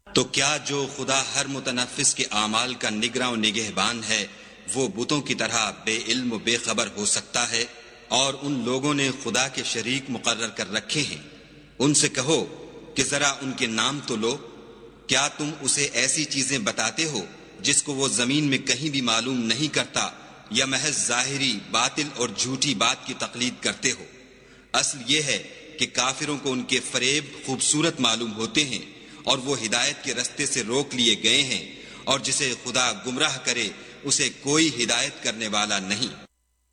तो क्या जो खुदा हर मुतनफ़िस के आमाल का निगरां और निगहबान है वो बुतों की तरह बेइल्म बेखबर हो सकता है? और उन लोगों ने खुदा के शरीक मुकर्रर कर रखे हैं। उनसे कहो कि जरा उनके नाम तो लो। क्या तुम उसे ऐसी चीजें बताते हो जिसको वो जमीन में कहीं भी मालूम नहीं करता, या महज जाहिरी बातिल और झूठी बात की तकलीद करते हो? असल ये है कि काफिरों को उनके फरेब खूबसूरत मालूम होते हैं और वो हिदायत के रस्ते से रोक लिए गए हैं, और जिसे खुदा गुमराह करे उसे कोई हिदायत करने वाला नहीं।